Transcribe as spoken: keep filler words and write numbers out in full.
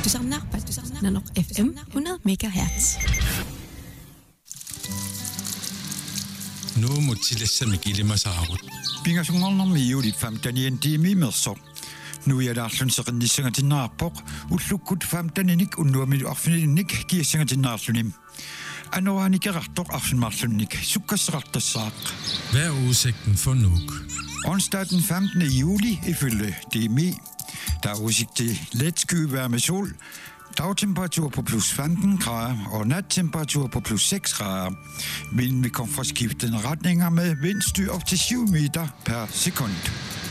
Du samler på Nanok F M hundrede megahertz. Nu må tillæse mig gilde mig saarut. Pingasungarnar miulit femtanian tiimi merso. Nu er der sådan en singer til narpok. Utlukut femtaninik unnuamil arfininik kiesinger til narsunim. Anoanik erartor arfinmarsunik. Sukkasrartassaaq. Hvad er udsigten for Nuuk? Onsdag den femtende juli ifølge D M I. Der er udsigt til let skyvejr med sol. Dagtemperatur på plus femten grader og nattemperatur på plus seks grader. Vinden vil komme fra skiftende retninger med vindstyr op til syv meter per sekund.